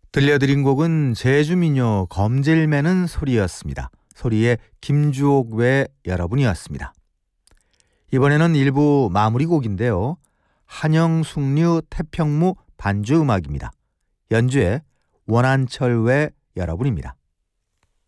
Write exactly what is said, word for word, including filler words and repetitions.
들려드린 곡은 제주민요 검질매는 소리였습니다. 소리의 김주옥 외 여러분이었습니다. 이번에는 일부 마무리 곡인데요. 한영숙류 태평무 반주 음악입니다. 연주에 원한철 외 여러분입니다.